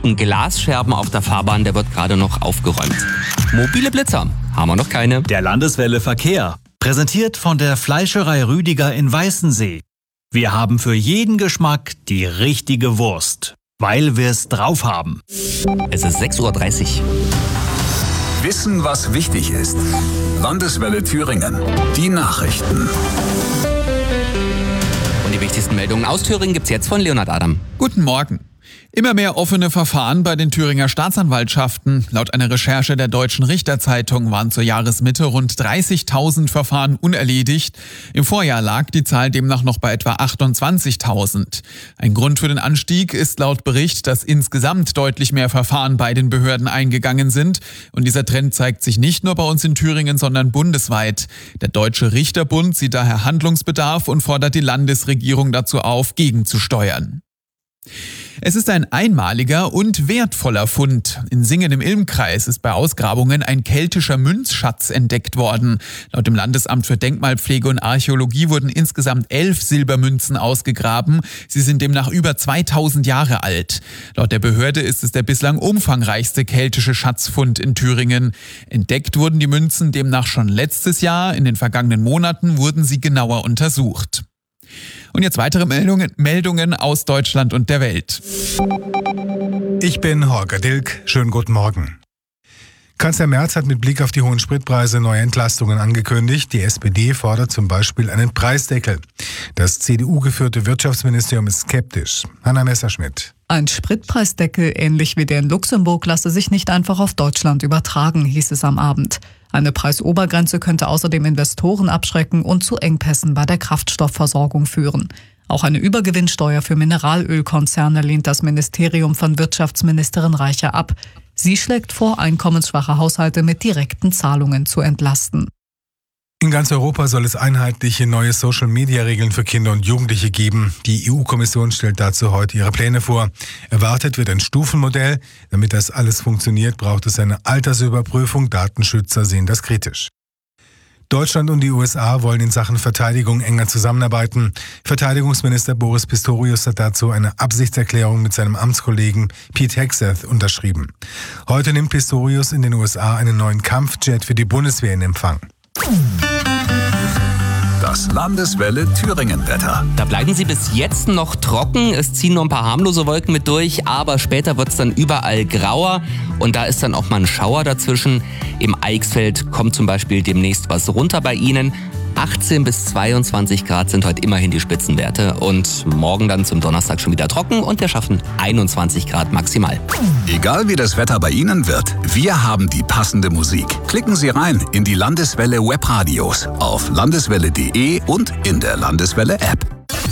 Haufen Glasscherben auf der Fahrbahn, der wird gerade noch aufgeräumt. Mobile Blitzer haben wir noch keine. Der Landeswelle Verkehr, präsentiert von der Fleischerei Rüdiger in Weißensee. Wir haben für jeden Geschmack die richtige Wurst, weil wir es drauf haben. Es ist 6:30 Uhr. Wissen, was wichtig ist. Landeswelle Thüringen. Die Nachrichten. Und die wichtigsten Meldungen aus Thüringen gibt's jetzt von Leonhard Adam. Guten Morgen. Immer mehr offene Verfahren bei den Thüringer Staatsanwaltschaften. Laut einer Recherche der Deutschen Richterzeitung waren zur Jahresmitte rund 30.000 Verfahren unerledigt. Im Vorjahr lag die Zahl demnach noch bei etwa 28.000. Ein Grund für den Anstieg ist laut Bericht, dass insgesamt deutlich mehr Verfahren bei den Behörden eingegangen sind. Und dieser Trend zeigt sich nicht nur bei uns in Thüringen, sondern bundesweit. Der Deutsche Richterbund sieht daher Handlungsbedarf und fordert die Landesregierung dazu auf, gegenzusteuern. Es ist ein einmaliger und wertvoller Fund. In Singen im Ilmkreis ist bei Ausgrabungen ein keltischer Münzschatz entdeckt worden. Laut dem Landesamt für Denkmalpflege und Archäologie wurden insgesamt 11 Silbermünzen ausgegraben. Sie sind demnach über 2000 Jahre alt. Laut der Behörde ist es der bislang umfangreichste keltische Schatzfund in Thüringen. Entdeckt wurden die Münzen demnach schon letztes Jahr. In den vergangenen Monaten wurden sie genauer untersucht. Und jetzt weitere Meldungen aus Deutschland und der Welt. Ich bin Holger Dilk. Schönen guten Morgen. Kanzler Merz hat mit Blick auf die hohen Spritpreise neue Entlastungen angekündigt. Die SPD fordert zum Beispiel einen Preisdeckel. Das CDU-geführte Wirtschaftsministerium ist skeptisch. Hanna Messerschmidt. Ein Spritpreisdeckel, ähnlich wie der in Luxemburg, lasse sich nicht einfach auf Deutschland übertragen, hieß es am Abend. Eine Preisobergrenze könnte außerdem Investoren abschrecken und zu Engpässen bei der Kraftstoffversorgung führen. Auch eine Übergewinnsteuer für Mineralölkonzerne lehnt das Ministerium von Wirtschaftsministerin Reicher ab. Sie schlägt vor, einkommensschwache Haushalte mit direkten Zahlungen zu entlasten. In ganz Europa soll es einheitliche neue Social-Media-Regeln für Kinder und Jugendliche geben. Die EU-Kommission stellt dazu heute ihre Pläne vor. Erwartet wird ein Stufenmodell. Damit das alles funktioniert, braucht es eine Altersüberprüfung. Datenschützer sehen das kritisch. Deutschland und die USA wollen in Sachen Verteidigung enger zusammenarbeiten. Verteidigungsminister Boris Pistorius hat dazu eine Absichtserklärung mit seinem Amtskollegen Pete Hegseth unterschrieben. Heute nimmt Pistorius in den USA einen neuen Kampfjet für die Bundeswehr in Empfang. Das Landeswelle Thüringen-Wetter. Da bleiben sie bis jetzt noch trocken. Es ziehen nur ein paar harmlose Wolken mit durch, aber später wird es dann überall grauer und da ist dann auch mal ein Schauer dazwischen. Im Eichsfeld kommt zum Beispiel demnächst was runter bei Ihnen. 18 bis 22 Grad sind heute immerhin die Spitzenwerte und morgen dann zum Donnerstag schon wieder trocken und wir schaffen 21 Grad maximal. Egal wie das Wetter bei Ihnen wird, wir haben die passende Musik. Klicken Sie rein in die Landeswelle Webradios auf landeswelle.de und in der Landeswelle App.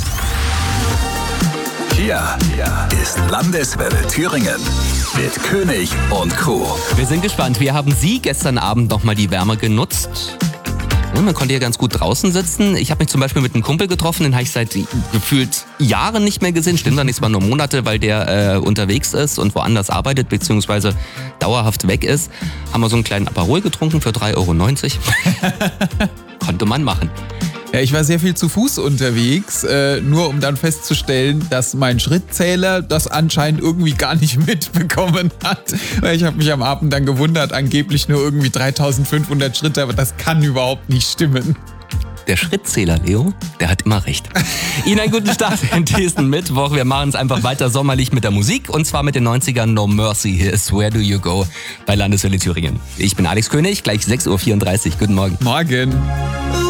Hier ist Landeswelle Thüringen mit König und Co. Wir sind gespannt. Wir haben Sie gestern Abend nochmal die Wärme genutzt. Ja, man konnte hier ganz gut draußen sitzen. Ich habe mich zum Beispiel mit einem Kumpel getroffen, den habe ich seit gefühlt Jahren nicht mehr gesehen. Stimmt dann nicht, es waren nur Monate, weil der unterwegs ist und woanders arbeitet, beziehungsweise dauerhaft weg ist. Haben wir so einen kleinen Aperol getrunken für 3,90 €. Konnte man machen. Ja, ich war sehr viel zu Fuß unterwegs, nur um dann festzustellen, dass mein Schrittzähler das anscheinend irgendwie gar nicht mitbekommen hat. Ich habe mich am Abend dann gewundert, angeblich nur irgendwie 3.500 Schritte, aber das kann überhaupt nicht stimmen. Der Schrittzähler, Leo, der hat immer recht. Ihnen einen guten Start in diesen Mittwoch. Wir machen es einfach weiter sommerlich mit der Musik und zwar mit den 90ern No Mercy. Hier ist Where Do You Go bei Landeswelle Thüringen. Ich bin Alex König, gleich 6:34 Uhr. Guten Morgen. Morgen.